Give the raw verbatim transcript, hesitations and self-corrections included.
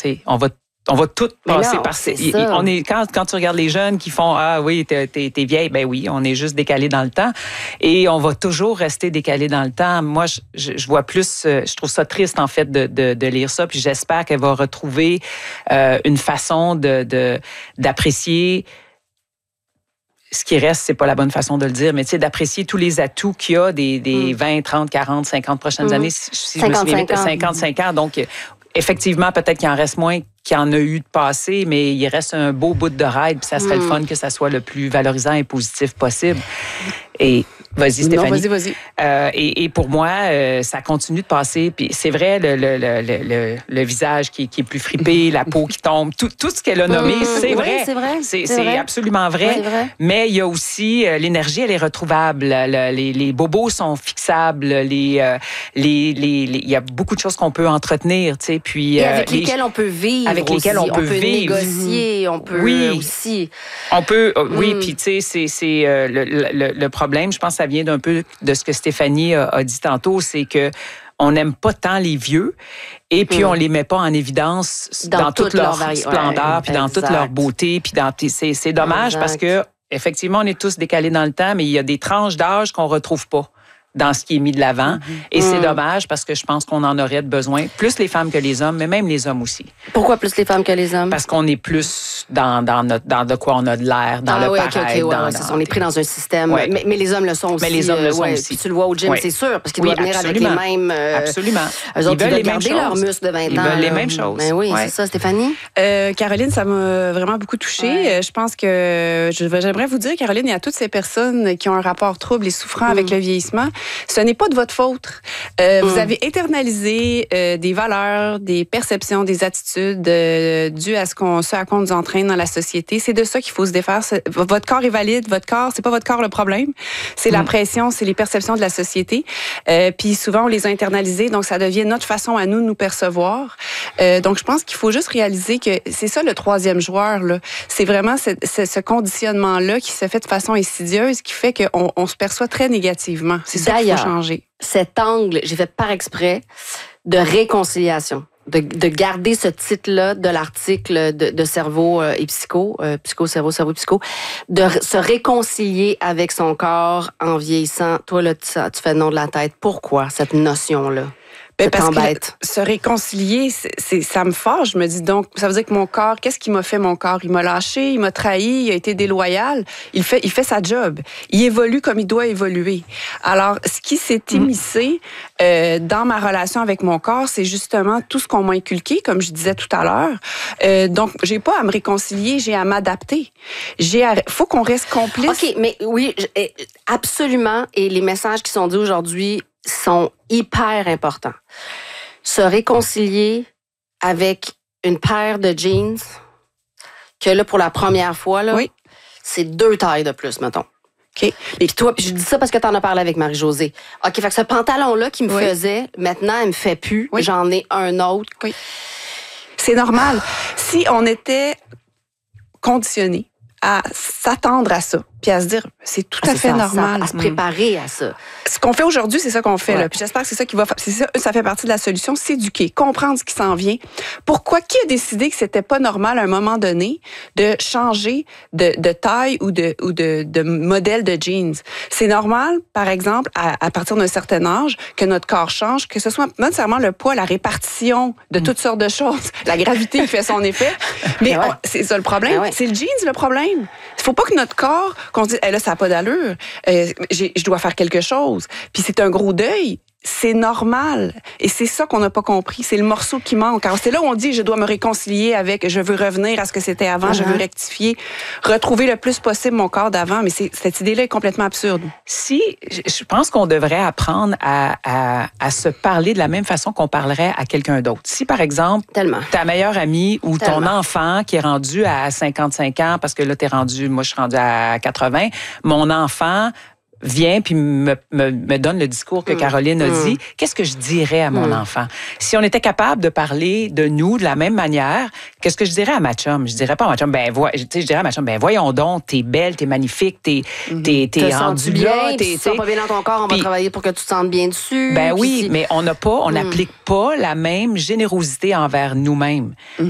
sais, on va On va tout passer non, par c'est ces... ça. On est, quand, quand tu regardes les jeunes qui font « Ah oui, t'es, t'es, t'es vieille », ben oui, on est juste décalé dans le temps. Et on va toujours rester décalé dans le temps. Moi, je, je, je vois plus... Je trouve ça triste, en fait, de, de, de lire ça. Puis j'espère qu'elle va retrouver euh, une façon de, de, d'apprécier... Ce qui reste, c'est pas la bonne façon de le dire, mais tu sais, d'apprécier tous les atouts qu'il y a des, des mm. vingt, trente, quarante, cinquante prochaines mm. années. Si je me souviens, cinquante-cinq ans. Donc, effectivement, peut-être qu'il en reste moins qu'il y en a eu de passé, mais il reste un beau bout de ride, puis ça serait mm. le fun que ça soit le plus valorisant et positif possible. Et vas-y, Stéphanie. Non, vas-y, vas-y. Euh, et, et pour moi, euh, ça continue de passer. Puis c'est vrai, le, le, le, le, le visage qui, qui est plus fripé, la peau qui tombe, tout, tout ce qu'elle a nommé, mmh, c'est, oui, vrai. c'est vrai. C'est, c'est, c'est vrai. absolument vrai. Oui, c'est vrai. Mais il y a aussi euh, l'énergie, elle est retrouvable. Le, les, les bobos sont fixables. Les, euh, les, les, les, il y a beaucoup de choses qu'on peut entretenir, tu sais. Puis et avec euh, lesquelles les, on peut vivre. Avec aussi. lesquelles on peut, on peut vivre. négocier, on peut oui. aussi. On peut, euh, oui. Mm. Puis tu sais, c'est, c'est euh, le, le, le problème. Je pense que ça vient d'un peu de ce que Stéphanie a, a dit tantôt, c'est que on n'aime pas tant les vieux et puis mmh. on les met pas en évidence dans, dans toute, toute leur, leur splendeur, ouais, puis dans toute leur beauté, puis dans c'est, c'est dommage exact. Parce que effectivement on est tous décalés dans le temps, mais il y a des tranches d'âge qu'on retrouve pas dans ce qui est mis de l'avant. Mm-hmm. Et c'est mm. dommage parce que je pense qu'on en aurait besoin, plus les femmes que les hommes, mais même les hommes aussi. Pourquoi plus les femmes que les hommes? Parce qu'on est plus dans, dans, notre, dans de quoi on a de l'air, dans ah, le oui, paraître. Okay, okay, ouais, dans, ouais, dans, on est pris dans un système. Ouais. Mais, mais les hommes le sont aussi. Mais les hommes le sont ouais, aussi. Tu le vois au gym, ouais. c'est sûr, parce qu'ils oui, doivent venir absolument. avec les mêmes... Euh, absolument. Eux autres, ils veulent ils les mêmes garder choses. leurs muscles de vingt ans. Ils veulent les mêmes choses. Ben oui, ouais. c'est ça, Stéphanie? Euh, Caroline, ça m'a vraiment beaucoup touchée. Ouais. Je pense que... J'aimerais vous dire, Caroline, et à toutes ces personnes qui ont un rapport trouble et souffrant mm. avec le vieillissement, ce n'est pas de votre faute. Euh, mm. Vous avez internalisé euh, des valeurs, des perceptions, des attitudes euh, dues à ce, qu'on, ce à quoi on nous entraîne dans la société. C'est de ça qu'il faut se défaire. C'est, votre corps est valide, votre corps, c'est pas votre corps le problème. C'est mm. la pression, c'est les perceptions de la société. Euh, puis souvent, on les a internalisées, donc ça devient notre façon à nous de nous percevoir. Euh, donc, je pense qu'il faut juste réaliser que c'est ça le troisième joueur, là. C'est vraiment ce, ce, ce conditionnement-là qui se fait de façon insidieuse, qui fait qu'on on se perçoit très négativement. C'est ça qu'il faut changer. Cet angle, j'ai fait par exprès, de réconciliation, de, de garder ce titre-là de l'article de, de cerveau et psycho, euh, psycho, cerveau, cerveau, psycho, de se réconcilier avec son corps en vieillissant. Toi, là, tu, tu fais le nom de la tête. Pourquoi cette notion-là? Ben parce que se réconcilier, c'est, c'est, ça me fâche. Je me dis donc, ça veut dire que mon corps, qu'est-ce qu'il m'a fait mon corps? Il m'a lâché, il m'a trahi, il a été déloyal. Il fait, il fait sa job. Il évolue comme il doit évoluer. Alors, ce qui s'est immiscé euh, dans ma relation avec mon corps, c'est justement tout ce qu'on m'a inculqué, comme je disais tout à l'heure. Euh, donc, j'ai pas à me réconcilier, j'ai à m'adapter. J'ai à, faut qu'on reste complice. OK, mais oui, absolument. Et les messages qui sont dits aujourd'hui sont hyper importants. Se réconcilier avec une paire de jeans que là, pour la première fois, là, oui. c'est deux tailles de plus, mettons. OK. Et puis toi, puis je dis ça parce que t'en as parlé avec Marie-Josée. OK, fait que ce pantalon-là qui me oui. faisait, maintenant, il me fait plus. Oui. J'en ai un autre. Oui. C'est normal. Si on était conditionné à s'attendre à ça, puis à se dire, c'est tout ah, à fait ça, normal. Ça, à se préparer mmh. à ça. Ce qu'on fait aujourd'hui, c'est ça qu'on fait. Ouais. Là. Puis j'espère que c'est ça qui va... C'est ça, ça fait partie de la solution, s'éduquer, comprendre ce qui s'en vient. Pourquoi? Qui a décidé que c'était pas normal à un moment donné de changer de, de taille ou, de, ou de, de modèle de jeans? C'est normal, par exemple, à, à partir d'un certain âge, que notre corps change, que ce soit pas nécessairement le poids, la répartition de mmh. toutes sortes de choses. La gravité qui fait son effet. Mais ouais. on, c'est ça le problème. Ouais. C'est le jeans le problème. Il faut pas que notre corps, qu'on se dise, hey, là, ça n'a pas d'allure, euh, j'ai, je dois faire quelque chose. Puis c'est un gros deuil. C'est normal. Et c'est ça qu'on n'a pas compris. C'est le morceau qui manque. Alors, c'est là où on dit, je dois me réconcilier avec, je veux revenir à ce que c'était avant, uh-huh. je veux rectifier, retrouver le plus possible mon corps d'avant. Mais c'est, cette idée-là est complètement absurde. Si, je pense qu'on devrait apprendre à, à, à se parler de la même façon qu'on parlerait à quelqu'un d'autre. Si, par exemple, Tellement. ta meilleure amie ou Tellement. ton enfant qui est rendu à cinquante-cinq ans, parce que là, t'es rendu, moi, je suis rendue à quatre-vingts, mon enfant vient puis me, me, me donne le discours que mmh. Caroline a mmh. dit, qu'est-ce que je dirais à mon mmh. enfant? Si on était capable de parler de nous de la même manière, qu'est-ce que je dirais à ma chum? Je dirais pas à ma chum, ben, vo- je dirais à ma chum, ben, voyons donc, t'es belle, t'es magnifique, t'es, mmh. t'es, t'es rendu bien, là. T'es, tu te sens pas bien dans ton corps, on va travailler pour que tu te sentes bien dessus. Ben oui, si... mais on n'a pas, on n'applique mmh. pas la même générosité envers nous-mêmes. Mmh.